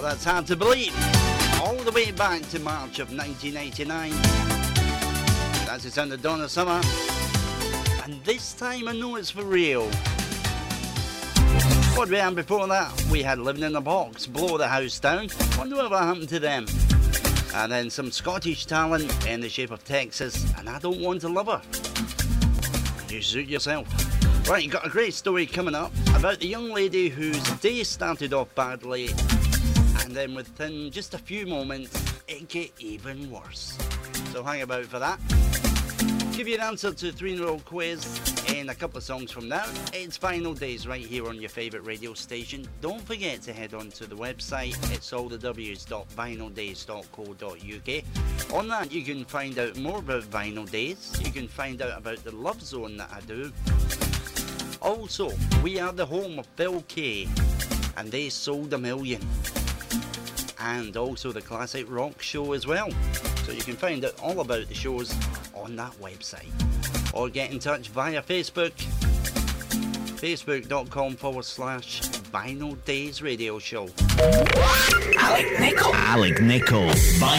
that's hard to believe. All the way back to March of 1989. That's the sound of Donna Summer. And this time I know it's for real. What we had before that, we had Living in a Box, Blow the House Down. Wonder what happened to them. And then some Scottish talent in the shape of Texas, and I Don't Want to Love Her. You suit yourself. Right, got a great story coming up about the young lady whose day started off badly, and then within just a few moments, it get even worse. So hang about for that. Give you an answer to a 3-in-a-row quiz in a couple of songs from now. It's Vinyl Days right here on your favourite radio station. Don't forget to head on to the website. It's allthews.vinyldays.co.uk. On that you can find out more about Vinyl Days. You can find out about the Love Zone that I do. Also, we are the home of Bill Kay, and they sold 1 million. And also the Classic Rock Show as well. So you can find out all about the shows on that website. Or get in touch via Facebook. Facebook.com/Vinyl Days Radio Show. Alec Nichol.